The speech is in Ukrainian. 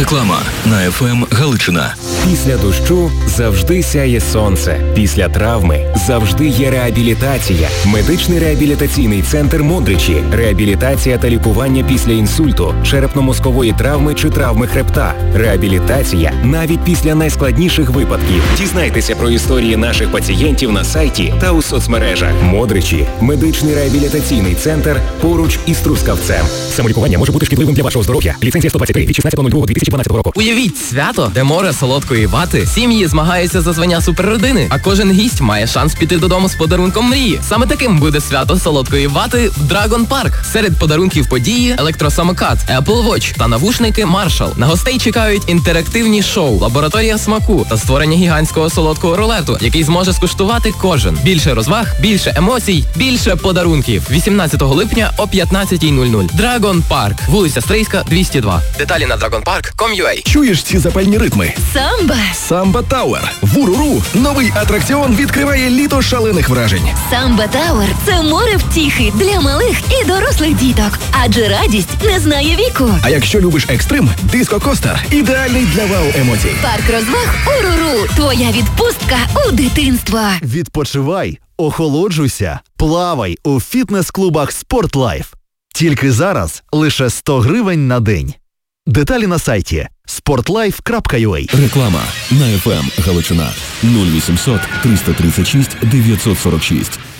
Реклама на ФМ Галичина. Після дощу завжди сяє сонце. Після травми завжди є реабілітація. Медичний реабілітаційний центр «Модричі». Реабілітація та лікування після інсульту, черепно-мозкової травми чи травми хребта. Реабілітація навіть після найскладніших випадків. Дізнайтеся про історії наших пацієнтів на сайті та у соцмережах. «Модричі» – медичний реабілітаційний центр поруч із Трускавцем. Самолікування може бути шкідливим для вашого здоров'я. Ліцензія 123 від 16.02.2012 року. Уявіть свято, де море солодкої вати, сім'ї змагаються за звання суперродини, а кожен гість має шанс піти додому з подарунком мрії. Саме таким буде свято солодкої вати в Dragon Park. Серед подарунків події – електросамокат, Apple Watch та навушники Marshall. На гостей чекають інтерактивні шоу, лабораторія смаку та створення гігантського солодкого рулету, який зможе скуштувати кожен. Більше розваг, більше емоцій, більше подарунків. 18 липня о 15:00. Dragon Park. Вулиця Стрийська, 202. Деталі на dragonpark.com.ua. Чуєш ці запальні ритми? Самба. Самба Тауер. Вуруру. Новий атракціон відкриває літо шалених вражень. Самба Тауер – це море втіхи для малих і дорослих діток. Адже радість не знає віку. А якщо любиш екстрим, Диско Костер – ідеальний для вау-емоцій. Парк розваг Уруру. Твоя відпустка у дитинство. Відпочивай, охолоджуйся, плавай у фітнес-клубах «Спортлайф». Тільки зараз лише 100 гривень на день. Деталі на сайті sportlife.ua. Реклама на ФМ Галичина. 0800 336 946.